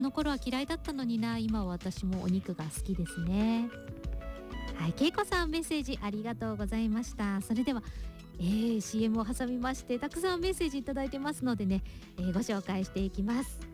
の頃は嫌いだったのにな、今は私もお肉が好きですね。はい、けいこさんメッセージありがとうございました。それでは、CM を挟みましてたくさんメッセージいただいてますのでね、ご紹介していきます。